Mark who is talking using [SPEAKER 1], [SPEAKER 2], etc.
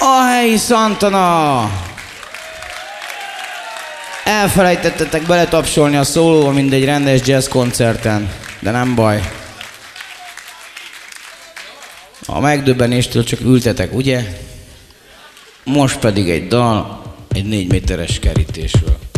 [SPEAKER 1] A helyi Santana! Elfelejtettetek beletapsolni a szólóba, mint egy rendes jazz koncerten, de nem baj. A megdöbbenéstől csak ültetek, ugye? Most pedig egy dal egy 4 méteres kerítésről.